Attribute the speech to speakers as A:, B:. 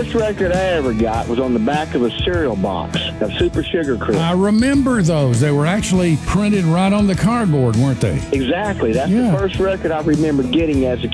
A: first record I ever got was on the back of a cereal box of Super Sugar Crisp.
B: I remember those. They were actually printed right on the cardboard, weren't they?
A: Exactly. That's
B: Yeah.
A: the first record I remember getting as a